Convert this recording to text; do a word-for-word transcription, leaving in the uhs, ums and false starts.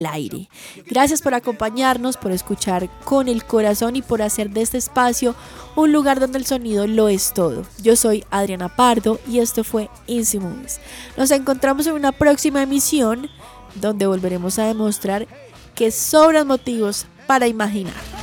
aire. Gracias por acompañarnos, por escuchar con el corazón y por hacer de este espacio un lugar donde el sonido lo es todo. Yo soy Adriana Pardo y esto fue Easy Movies. Nos encontramos en una próxima emisión donde volveremos a demostrar que sobran motivos para imaginar.